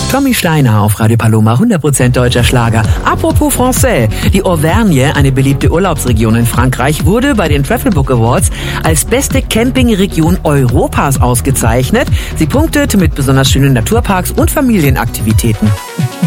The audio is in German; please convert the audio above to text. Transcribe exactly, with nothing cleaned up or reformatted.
Tommy Steiner auf Radio Paloma, hundert Prozent deutscher Schlager. Apropos Français, die Auvergne, eine beliebte Urlaubsregion in Frankreich, wurde bei den Travelbook Awards als beste Campingregion Europas ausgezeichnet. Sie punktet mit besonders schönen Naturparks und Familienaktivitäten.